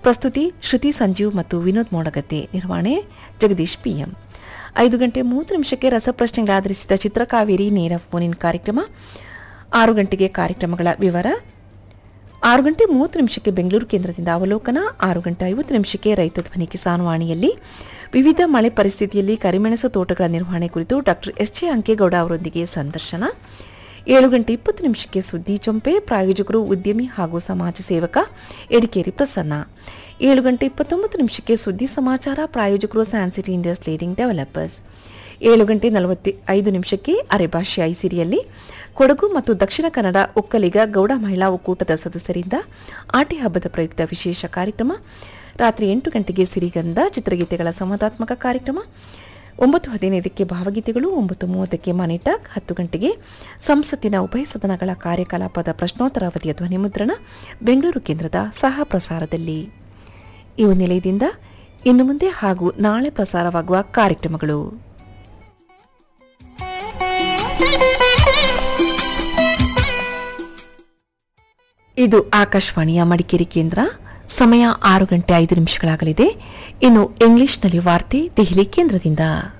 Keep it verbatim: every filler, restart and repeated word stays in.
ಪ್ರಸ್ತುತಿ ಶ್ರುತಿ ಸಂಜೀವ್ ಮತ್ತು ವಿನೋದ್ ಮೋಡಗದ್ದೆ. ನಿರ್ವಹಣೆ ಜಗದೀಶ್ ಪಿಎಂ. ಐದು ಗಂಟೆ ಮೂವತ್ತು ನಿಮಿಷಕ್ಕೆ ರಸಪ್ರಶ್ನೆಗೆ ಆಧರಿಸಿದ ಚಿತ್ರಕಾವೇರಿ ನೇರ ಫೋನ್ ಇನ್ ಕಾರ್ಯಕ್ರಮ. ಆರು ಗಂಟೆಗೆ ಕಾರ್ಯಕ್ರಮಗಳ ವಿವರ. ಆರು ಗಂಟೆ ಮೂವತ್ತು ನಿಮಿಷಕ್ಕೆ ಬೆಂಗಳೂರು ಕೇಂದ್ರದಿಂದ ಅವಲೋಕನ. ಆರು ಗಂಟೆ ಐವತ್ತು ನಿಮಿಷಕ್ಕೆ ರೈತ ಧ್ವನಿ ಕಿಸಾನ್ ವಾಣಿಯಲ್ಲಿ ವಿವಿಧ ಮಳೆ ಪರಿಸ್ಥಿತಿಯಲ್ಲಿ ಕರಿಮೆಣಸು ತೋಟಗಳ ನಿರ್ವಹಣೆ ಕುರಿತು ಡಾಕ್ಟರ್ ಎಸ್ ಜೆ ಅಂಕೇಗೌಡ ಅವರೊಂದಿಗೆ ಸಂದರ್ಶನ. ಏಳು ಗಂಟೆ ಇಪ್ಪತ್ತು ನಿಮಿಷಕ್ಕೆ ಸುದ್ದಿ ಚೊಂಪೆ. ಪ್ರಾಯೋಜಕರು ಉದ್ಯಮಿ ಹಾಗೂ ಸಮಾಜ ಸೇವಕ ಎಡಿಕೇರಿ ಪ್ರಸನ್ನ. ಏಳು ಗಂಟೆ ಇಪ್ಪತ್ತೊಂಬತ್ತು ನಿಮಿಷಕ್ಕೆ ಸುದ್ದಿ ಸಮಾಚಾರ. ಪ್ರಾಯೋಜಕರು ಸ್ಯಾನ್ಸಿಟಿ ಇಂಡಿಯಾಸ್ ಲೀಡಿಂಗ್ ಡೆವಲಪರ್ಸ್. ಏಳು ಗಂಟೆ ನಲವತ್ತ ಐದು ನಿಮಿಷಕ್ಕೆ ಅರೆಭಾಷೆ ಐಸಿರಿಯಲ್ಲಿ ಕೊಡಗು ಮತ್ತು ದಕ್ಷಿಣ ಕನ್ನಡ ಒಕ್ಕಲಿಗ ಗೌಡ ಮಹಿಳಾ ಒಕ್ಕೂಟದ ಸದಸ್ಯರಿಂದ ಆಟಿ ಹಬ್ಬದ ಪ್ರಯುಕ್ತ ವಿಶೇಷ ಕಾರ್ಯಕ್ರಮ. ರಾತ್ರಿ ಎಂಟು ಗಂಟೆಗೆ ಸಿರಿಗಂಧ ಚಿತ್ರಗೀತೆಗಳ ಸಂವಾದಾತ್ಮಕ ಕಾರ್ಯಕ್ರಮ. ಒಂಬತ್ತು ಹದಿನೈದಕ್ಕೆ ಭಾವಗೀತೆಗಳು. ಒಂಬತ್ತು ಮೂವತ್ತಕ್ಕೆ ಮನಿ ಟಾಕ್. ಹತ್ತು ಗಂಟೆಗೆ ಸಂಸತ್ತಿನ ಉಭಯ ಸದನಗಳ ಕಾರ್ಯಕಲಾಪದ ಪ್ರಶ್ನೋತ್ತರಾವಧಿಯ ಧ್ವನಿಮುದ್ರಣ ಬೆಂಗಳೂರು ಕೇಂದ್ರದ ಸಹ ಪ್ರಸಾರದಲ್ಲಿ. ಇವು ನಿಲಯದಿಂದ ಇನ್ನು ಮುಂದೆ ಹಾಗೂ ನಾಳೆ ಪ್ರಸಾರವಾಗುವ ಕಾರ್ಯಕ್ರಮಗಳು. ಇದು ಆಕಾಶವಾಣಿಯ ಮಡಿಕೇರಿ ಕೇಂದ್ರ. ಸಮಯ ಆರು ಗಂಟೆ ಐದು ನಿಮಿಷಗಳಾಗಲಿದೆ. ಇನ್ನು ಇಂಗ್ಲಿಷ್ನಲ್ಲಿ ವಾರ್ತೆ ದೆಹಲಿ ಕೇಂದ್ರದಿಂದ.